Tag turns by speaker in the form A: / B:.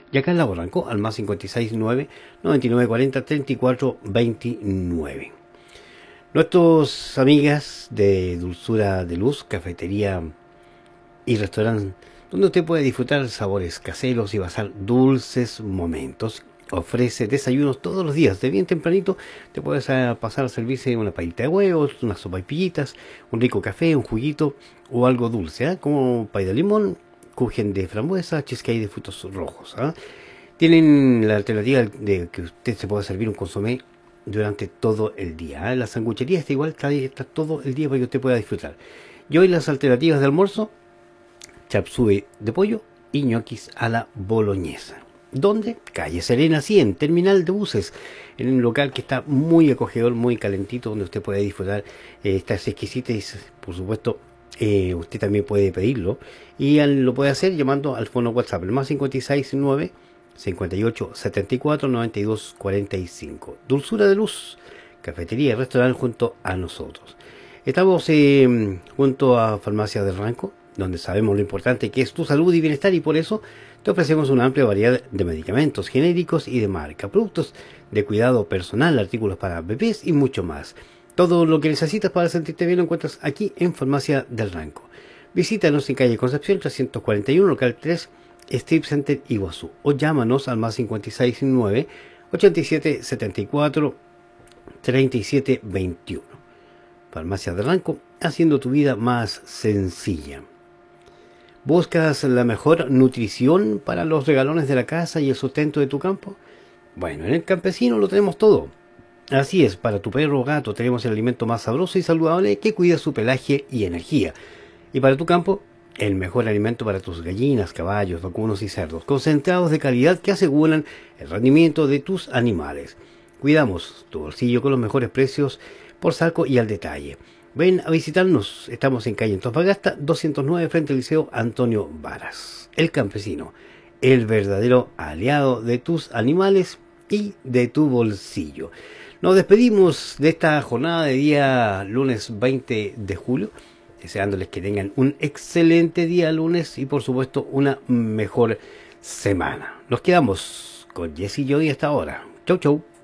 A: Y acá en Lago Ranco, al más 569 9940 3429. Nuestros amigas de Dulzura de Luz, cafetería y restaurante, donde usted puede disfrutar sabores caseros y pasar dulces momentos. Ofrece desayunos todos los días, de bien tempranito te puedes pasar a servirse una paillita de huevos, unas sopaipillitas, un rico café, un juguito o algo dulce, como pay de limón, kuchen de frambuesa, cheesecake de frutos rojos. Tienen la alternativa de que usted se pueda servir un consomé durante todo el día. La sanguchería está igual, está todo el día para que usted pueda disfrutar. Y hoy las alternativas de almuerzo: chapsui de pollo y ñoquis a la boloñesa. ¿Dónde? Calle Serena 100, terminal de buses, en un local que está muy acogedor, muy calentito, donde usted puede disfrutar estas exquisitas. Por supuesto, usted también puede pedirlo y lo puede hacer llamando al fono WhatsApp, el más 569 58 74 92 45. Dulzura de Luz, cafetería y restaurante junto a nosotros. Estamos junto a Farmacia del Ranco, donde sabemos lo importante que es tu salud y bienestar, y por eso te ofrecemos una amplia variedad de medicamentos genéricos y de marca, productos de cuidado personal, artículos para bebés y mucho más. Todo lo que necesitas para sentirte bien lo encuentras aquí en Farmacia del Ranco. Visítanos en calle Concepción 341, local 3, Strip Center Iguazú, o llámanos al más 569 87 74 37 21. Farmacia del Ranco, haciendo tu vida más sencilla. ¿Buscas la mejor nutrición para los regalones de la casa y el sustento de tu campo? Bueno, en El Campesino lo tenemos todo. Así es, para tu perro o gato tenemos el alimento más sabroso y saludable que cuida su pelaje y energía. Y para tu campo, el mejor alimento para tus gallinas, caballos, vacunos y cerdos, concentrados de calidad que aseguran el rendimiento de tus animales. Cuidamos tu bolsillo con los mejores precios por saco y al detalle. Ven a visitarnos, estamos en calle Antofagasta 209 frente al Liceo Antonio Varas. El Campesino, el verdadero aliado de tus animales y de tu bolsillo. Nos despedimos de esta jornada de día lunes 20 de julio, deseándoles que tengan un excelente día lunes y por supuesto una mejor semana. Nos quedamos con Jessy y Jody hasta ahora. Chau chau.